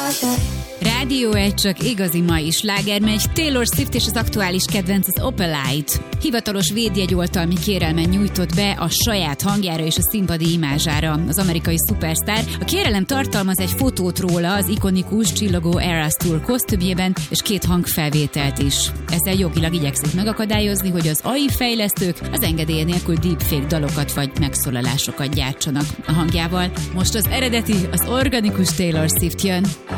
Rádió 1 csak igazi mai sláger megy. Taylor Swift és az aktuális kedvenc az Opalite. Hivatalos védjegyoltalmi kérelmen nyújtott be a saját hangjára és a színpadi imázsára az amerikai szupersztár. A kérelem tartalmaz egy fotót róla az ikonikus csillogó Eras Tour kosztümjében és 2 hangfelvételt is. Ezzel jogilag igyekszik megakadályozni, hogy az AI fejlesztők az engedélye nélkül deepfake dalokat vagy megszólalásokat gyártsanak a hangjával. Most az eredeti, az organikus Taylor Swift jön.